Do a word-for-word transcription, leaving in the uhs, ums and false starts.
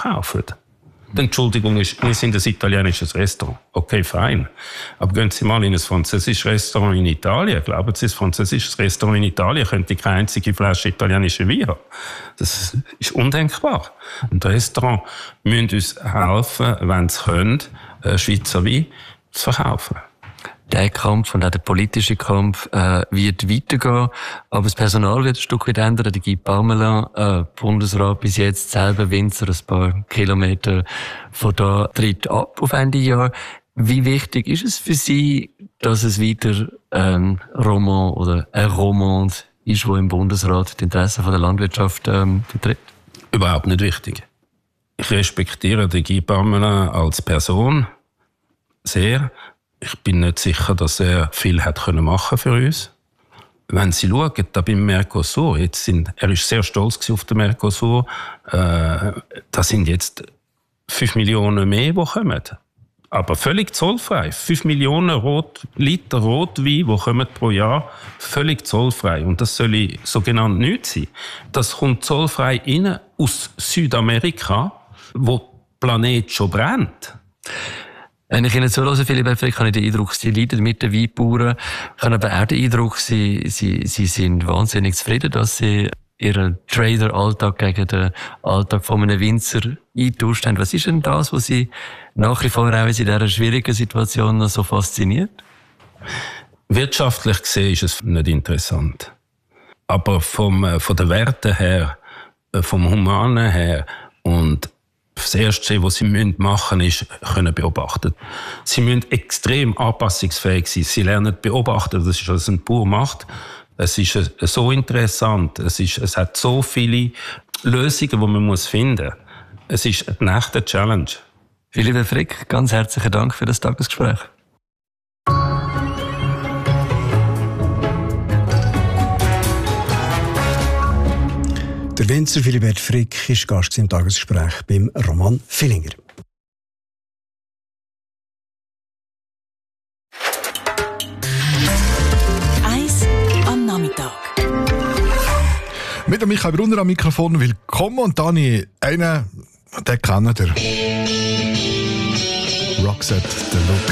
verkaufen. Die Entschuldigung ist, wir sind ein italienisches Restaurant. Okay, fein. Aber gehen Sie mal in ein französisches Restaurant in Italien. Glauben Sie, ein französisches Restaurant in Italien könnte keine einzige Flasche italienische Wein haben? Das ist undenkbar. Und Restaurants müssen uns helfen, wenn sie können, Schweizer Wein zu verkaufen. Der Kampf und auch der politische Kampf äh, wird weitergehen, aber das Personal wird ein Stück weit ändern. Der Guy Parmelin, äh, Bundesrat bis jetzt, selber Winzer, ein paar Kilometer von da, tritt ab auf Ende Jahr. Wie wichtig ist es für Sie, dass es weiter ein Roman oder ein Romande ist, wo im Bundesrat die Interessen der Landwirtschaft ähm, vertritt? Überhaupt nicht wichtig. Ich respektiere den Guy Parmelin als Person sehr. Ich bin nicht sicher, dass er viel hat können machen für uns. Wenn Sie schauen, da beim Mercosur, jetzt sind, er ist sehr stolz auf den Mercosur, äh, da sind jetzt fünf Millionen mehr, die kommen. Aber völlig zollfrei. fünf Millionen Rot, Liter Rotwein, die kommen pro Jahr, völlig zollfrei. Und das soll sogenannt nichts sein. Das kommt zollfrei rein aus Südamerika, wo der Planet schon brennt. Wenn ich Ihnen zuhöre, Philipp Frick, habe ich den Eindruck, Sie leiden mit den Weinbauern. Ich habe aber auch den Eindruck, Sie, Sie, Sie sind wahnsinnig zufrieden, dass Sie Ihren Trader-Alltag gegen den Alltag von einem Winzer eingetauscht haben. Was ist denn das, was Sie nach wie vor auch in dieser schwierigen Situation noch so fasziniert? Wirtschaftlich gesehen ist es nicht interessant. Aber vom, von den Werten her, vom Humanen her und das Erste, was sie machen müssen, ist können beobachten. Sie müssen extrem anpassungsfähig sein. Sie lernen beobachten. Das ist, was ein Bauer macht. Es ist so interessant. Es, ist, es hat so viele Lösungen, die man muss finden muss. Es ist eine echte Challenge. Philipp Frick, ganz herzlichen Dank für das Tagesgespräch. Der Winzer Philipp Frick ist Gast im Tagesgespräch beim Roman Villinger. Eis am Nachmittag. Mit dem Michael Brunner am Mikrofon. Willkommen. Und dann einen, den kennt ihr. Roxette, der Look.